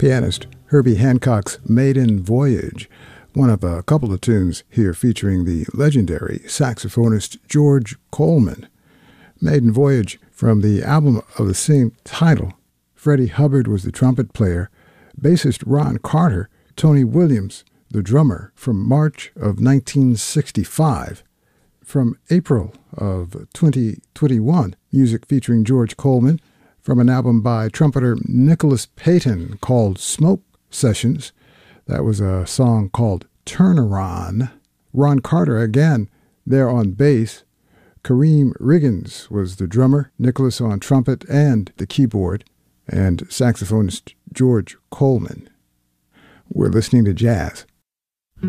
pianist Herbie Hancock's Maiden Voyage, one of a couple of tunes here featuring the legendary saxophonist George Coleman. Maiden Voyage from the album of the same title. Freddie Hubbard was the trumpet player, bassist Ron Carter, Tony Williams, the drummer, from March of 1965. From April of 2021, music featuring George Coleman from an album by trumpeter Nicholas Payton called Smoke Sessions. That was a song called Turnaround. Ron Carter again there on bass. Kareem Riggins was the drummer, Nicholas on trumpet and the keyboard, and saxophonist George Coleman. We're listening to jazz